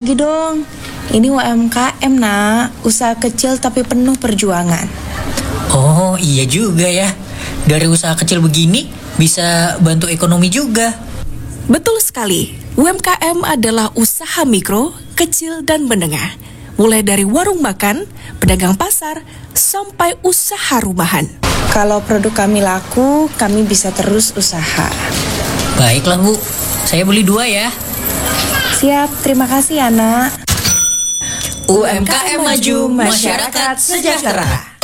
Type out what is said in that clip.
lagi dong. Ini UMKM nak, usaha kecil tapi penuh perjuangan. Oh iya juga ya. Dari usaha kecil begini bisa bantu ekonomi juga. Betul sekali, UMKM adalah usaha mikro, kecil, dan menengah. Mulai dari warung makan, pedagang pasar, sampai usaha rumahan. Kalau produk kami laku, kami bisa terus usaha. Baiklah Bu, saya beli 2 ya. Siap, terima kasih ya nak. UMKM maju, masyarakat sejahtera.